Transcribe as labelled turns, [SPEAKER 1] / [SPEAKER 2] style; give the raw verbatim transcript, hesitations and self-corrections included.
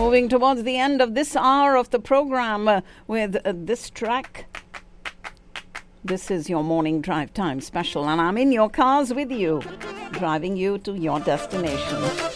[SPEAKER 1] moving towards the end of this hour of the program uh, with uh, this track. This is your morning drive time special, and I'm in your cars with you, driving you to your destination.